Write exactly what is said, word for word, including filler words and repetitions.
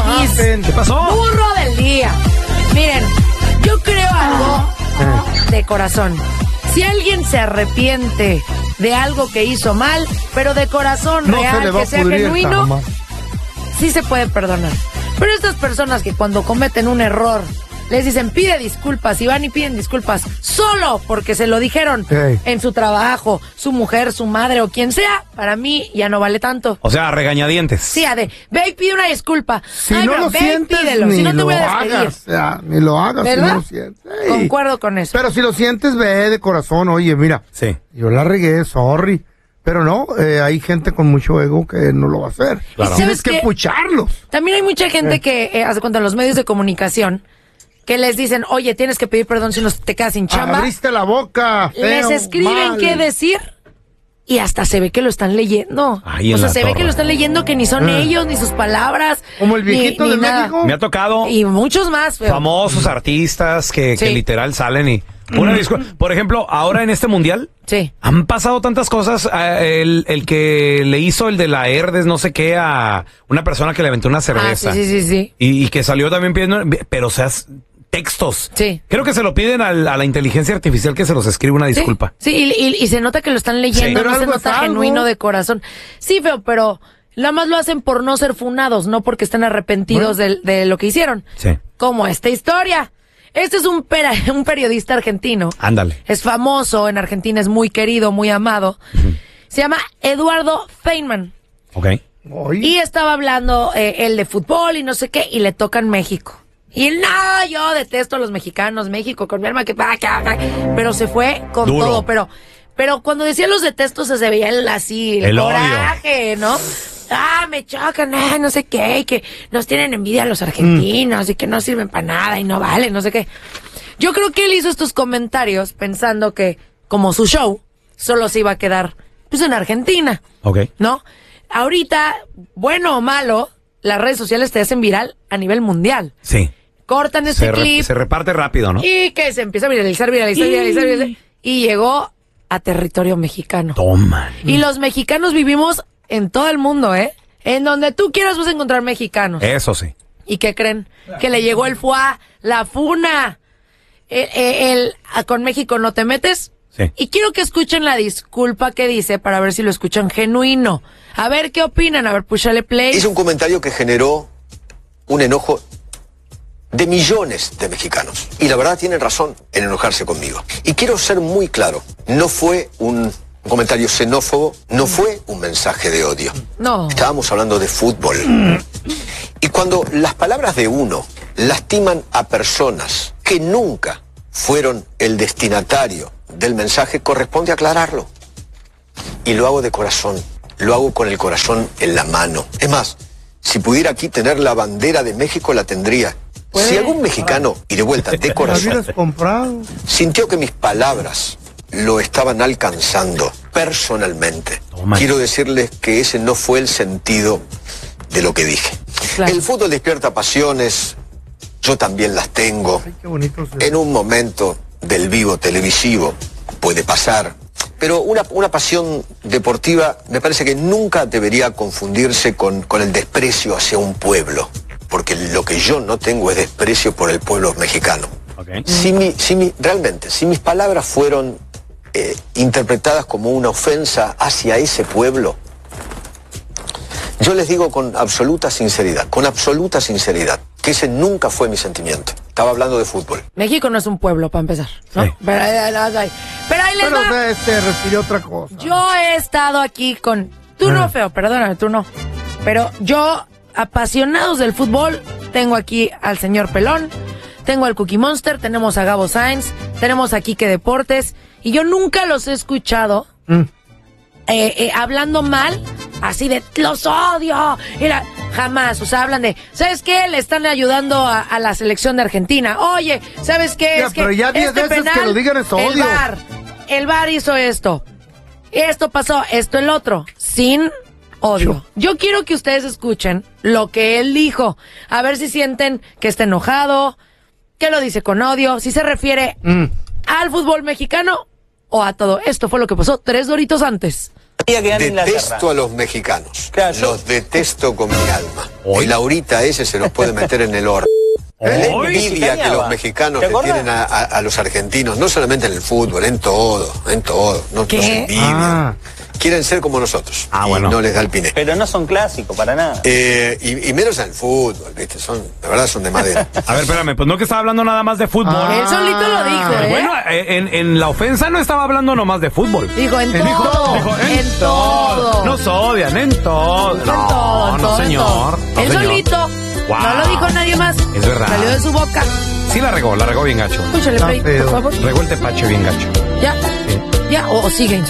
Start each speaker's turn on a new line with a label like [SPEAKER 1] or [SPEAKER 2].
[SPEAKER 1] mis
[SPEAKER 2] ¿Qué pasó?
[SPEAKER 1] burro del día. Miren, yo creo algo de corazón. Si alguien se arrepiente de algo que hizo mal, pero de corazón
[SPEAKER 3] No se
[SPEAKER 1] real,
[SPEAKER 3] le va
[SPEAKER 1] que
[SPEAKER 3] a
[SPEAKER 1] sea
[SPEAKER 3] pudrir
[SPEAKER 1] genuino,
[SPEAKER 3] jamás.
[SPEAKER 1] sí se puede perdonar. Pero estas personas que cuando cometen un error les dicen pide disculpas y van y piden disculpas solo porque se lo dijeron
[SPEAKER 3] Hey.
[SPEAKER 1] en su trabajo, su mujer, su madre o quien sea, para mí ya no vale tanto.
[SPEAKER 2] O sea, regañadientes.
[SPEAKER 1] Sí, Ade, ve y pide una disculpa.
[SPEAKER 3] Si
[SPEAKER 1] Ay,
[SPEAKER 3] no
[SPEAKER 1] pero
[SPEAKER 3] lo
[SPEAKER 1] ve y
[SPEAKER 3] sientes,
[SPEAKER 1] pídelo,
[SPEAKER 3] ni
[SPEAKER 1] si no te
[SPEAKER 3] lo
[SPEAKER 1] voy a despedir.
[SPEAKER 3] hagas. O sea, ni lo hagas si
[SPEAKER 1] ¿Verdad?
[SPEAKER 3] no lo sientes. Ey.
[SPEAKER 1] Concuerdo con eso.
[SPEAKER 3] Pero si lo sientes, ve de corazón. Oye, mira,
[SPEAKER 2] Sí.
[SPEAKER 3] yo la regué, sorry. Pero no, eh, hay gente con mucho ego que no lo va a hacer.
[SPEAKER 2] Claro.
[SPEAKER 3] Tienes
[SPEAKER 1] ¿Sabes
[SPEAKER 3] que
[SPEAKER 1] qué?
[SPEAKER 3] pucharlos.
[SPEAKER 1] También hay mucha gente que, eh, hace cuenta, en los medios de comunicación, que les dicen, oye, tienes que pedir perdón si no te quedas sin chamba.
[SPEAKER 3] Abriste la boca.
[SPEAKER 1] Les
[SPEAKER 3] feo,
[SPEAKER 1] escriben
[SPEAKER 3] mal.
[SPEAKER 1] qué decir y hasta se ve que lo están leyendo.
[SPEAKER 2] Ahí en
[SPEAKER 1] o sea,
[SPEAKER 2] la
[SPEAKER 1] se ve
[SPEAKER 2] torre.
[SPEAKER 1] que lo están leyendo que ni son
[SPEAKER 3] Ah.
[SPEAKER 1] ellos, ni sus palabras.
[SPEAKER 3] Como el viejito
[SPEAKER 1] ni,
[SPEAKER 3] de
[SPEAKER 1] ni nada.
[SPEAKER 3] México.
[SPEAKER 2] Me ha tocado
[SPEAKER 1] Y muchos más, feo.
[SPEAKER 2] famosos artistas que, que
[SPEAKER 1] Sí.
[SPEAKER 2] literal salen y... Una discu- Por ejemplo, ahora en este mundial
[SPEAKER 1] Sí.
[SPEAKER 2] han pasado tantas cosas. eh, el, el que le hizo el de la Herdes, no sé qué, a una persona que le aventó una
[SPEAKER 1] Ah,
[SPEAKER 2] cerveza.
[SPEAKER 1] sí, sí, sí, sí.
[SPEAKER 2] Y, y que salió también pidiendo, pero o sea, s- textos.
[SPEAKER 1] Sí.
[SPEAKER 2] Creo que se lo piden al- a la inteligencia artificial que se los escribe una disculpa.
[SPEAKER 1] Sí, sí, y, y- y se nota que lo están leyendo,
[SPEAKER 2] Sí.
[SPEAKER 3] Pero
[SPEAKER 1] no se
[SPEAKER 3] algo es
[SPEAKER 1] nota
[SPEAKER 3] algo.
[SPEAKER 1] genuino de corazón. Sí, feo, pero nada más lo hacen por no ser funados, no porque estén arrepentidos del- de, lo que hicieron.
[SPEAKER 2] Sí.
[SPEAKER 1] Como esta historia. Este es un, pera- un periodista argentino.
[SPEAKER 2] Ándale.
[SPEAKER 1] Es famoso en Argentina, es muy querido, muy amado. Se llama Eduardo Feynman.
[SPEAKER 2] Ok.
[SPEAKER 3] Oye,
[SPEAKER 1] Y estaba hablando eh, él de fútbol y no sé qué, y le toca en México. Y él, no, yo detesto a los mexicanos, México, con mi alma que... Pero se fue con
[SPEAKER 2] Duro.
[SPEAKER 1] todo, pero... Pero cuando decía los detestos se veía el, así, el,
[SPEAKER 2] El odio.
[SPEAKER 1] coraje, ¿no? Ah, me chocan, ah, no sé qué, y que nos tienen envidia a los argentinos y que no sirven para nada y no valen, no sé qué. Yo creo que él hizo estos comentarios pensando que, como su show, solo se iba a quedar, pues, en Argentina.
[SPEAKER 2] Ok.
[SPEAKER 1] ¿No? Ahorita, bueno o malo, las redes sociales te hacen viral a nivel mundial.
[SPEAKER 2] Sí.
[SPEAKER 1] Cortan este
[SPEAKER 2] Se, re-
[SPEAKER 1] clip
[SPEAKER 2] se reparte rápido, ¿no?
[SPEAKER 1] y que se empieza a viralizar, viralizar, viralizar, viralizar, y llegó a territorio mexicano.
[SPEAKER 2] Toman.
[SPEAKER 1] Y los mexicanos vivimos en todo el mundo, ¿eh? En donde tú quieras vas a encontrar mexicanos.
[SPEAKER 2] Eso sí.
[SPEAKER 1] ¿Y qué creen? Que le llegó el fuá, la funa. El, el- el- con México no te metes.
[SPEAKER 2] Sí.
[SPEAKER 1] Y quiero que escuchen la disculpa que dice para ver si lo escuchan genuino. A ver qué opinan. A ver, púchale play.
[SPEAKER 4] Hizo un comentario que generó un enojo de millones de mexicanos. Y la verdad tienen razón en enojarse conmigo. Y quiero ser muy claro, no fue un comentario xenófobo, no fue un mensaje de odio.
[SPEAKER 1] No.
[SPEAKER 4] Estábamos hablando de fútbol. Y cuando las palabras de uno lastiman a personas que nunca fueron el destinatario del mensaje, corresponde aclararlo. Y lo hago de corazón, lo hago con el corazón en la mano. Es más, si pudiera aquí tener la bandera de México, la tendría. Si algún mexicano, y de vuelta, de
[SPEAKER 3] la
[SPEAKER 4] corazón,
[SPEAKER 3] vida es comprado.
[SPEAKER 4] sintió que mis palabras lo estaban alcanzando personalmente,
[SPEAKER 2] Toma.
[SPEAKER 4] quiero decirles que ese no fue el sentido de lo que dije.
[SPEAKER 1] Claro.
[SPEAKER 4] El fútbol despierta pasiones, yo también las tengo.
[SPEAKER 3] Ay, qué bonito. se-
[SPEAKER 4] En un momento del vivo televisivo puede pasar, pero una, una pasión deportiva me parece que nunca debería confundirse con, con el desprecio hacia un pueblo, porque lo que yo no tengo es desprecio por el pueblo mexicano.
[SPEAKER 2] Ok.
[SPEAKER 4] Si mi, si mi, realmente, si mis palabras fueron eh, interpretadas como una ofensa hacia ese pueblo, yo les digo con absoluta sinceridad, con absoluta sinceridad, que ese nunca fue mi sentimiento. Estaba hablando de fútbol.
[SPEAKER 1] México no es un pueblo, para empezar, ¿no?
[SPEAKER 2] Sí.
[SPEAKER 1] Pero, ahí- ahí- ahí- pero ahí les
[SPEAKER 3] Pero
[SPEAKER 1] va.
[SPEAKER 3] se, se refirió a otra cosa.
[SPEAKER 1] Yo he estado aquí con... Tú no, feo, perdóname, tú no. Pero yo, apasionados del fútbol, tengo aquí al señor Pelón, tengo al Cookie Monster, tenemos a Gabo Sainz, tenemos a Quique Deportes, y yo nunca los he escuchado
[SPEAKER 3] Mm.
[SPEAKER 1] eh, eh, hablando mal, así de, los odio. Mira, jamás, o sea, hablan de, ¿sabes qué? Le están ayudando a, a la selección de Argentina. Oye, ¿sabes qué?
[SPEAKER 3] Ya,
[SPEAKER 1] es que
[SPEAKER 3] pero ya diez
[SPEAKER 1] este
[SPEAKER 3] veces
[SPEAKER 1] penal,
[SPEAKER 3] que lo digan es
[SPEAKER 1] el
[SPEAKER 3] odio.
[SPEAKER 1] VAR, el VAR hizo esto. Esto pasó, esto el otro, sin odio. Yo quiero que ustedes escuchen lo que él dijo, a ver si sienten que está enojado, que lo dice con odio, si se refiere
[SPEAKER 3] Mm.
[SPEAKER 1] al fútbol mexicano o a todo. Esto fue lo que pasó tres doritos antes.
[SPEAKER 4] Detesto a los mexicanos.
[SPEAKER 5] Claro, yo-
[SPEAKER 4] Los detesto con mi alma.
[SPEAKER 2] Hoy.
[SPEAKER 4] El Laurita ese se los puede meter en el horno. La
[SPEAKER 2] Hoy.
[SPEAKER 4] envidia que los mexicanos
[SPEAKER 5] ¿Te
[SPEAKER 4] le
[SPEAKER 5] acordás?
[SPEAKER 4] tienen a, a- a los argentinos, no solamente en el fútbol, en todo, en todo. No,
[SPEAKER 1] ¿Qué?
[SPEAKER 4] nos envidian.
[SPEAKER 3] Ah.
[SPEAKER 4] Quieren ser como nosotros.
[SPEAKER 2] Ah,
[SPEAKER 4] y
[SPEAKER 2] bueno.
[SPEAKER 4] no les da el piné.
[SPEAKER 5] Pero no son clásicos para nada.
[SPEAKER 4] Eh, y, y menos en el fútbol, ¿viste? Son, de verdad son de madera.
[SPEAKER 2] A ver, espérame, pues no que estaba hablando nada más de fútbol.
[SPEAKER 3] Ah.
[SPEAKER 1] Él solito lo dijo,
[SPEAKER 2] Pero
[SPEAKER 1] ¿eh?
[SPEAKER 2] bueno, eh, en, en la ofensa no estaba hablando nomás de fútbol.
[SPEAKER 1] Dijo, en
[SPEAKER 2] Él dijo-
[SPEAKER 1] todo,
[SPEAKER 2] dijo,
[SPEAKER 1] en todo.
[SPEAKER 2] Nos odian, en todo.
[SPEAKER 1] En
[SPEAKER 2] No,
[SPEAKER 1] todo, en
[SPEAKER 2] no,
[SPEAKER 1] todo, en
[SPEAKER 2] señor.
[SPEAKER 1] todo.
[SPEAKER 2] No,
[SPEAKER 1] Él
[SPEAKER 2] señor.
[SPEAKER 1] solito.
[SPEAKER 2] Wow.
[SPEAKER 1] No lo dijo nadie más.
[SPEAKER 2] Es verdad.
[SPEAKER 1] Salió de su boca.
[SPEAKER 2] Sí la regó, la regó bien gacho.
[SPEAKER 1] Escúchale,
[SPEAKER 3] Está
[SPEAKER 1] Play, por
[SPEAKER 3] feo.
[SPEAKER 1] favor.
[SPEAKER 2] Regó el tepache bien gacho.
[SPEAKER 1] Ya. Ya, o, o siguen.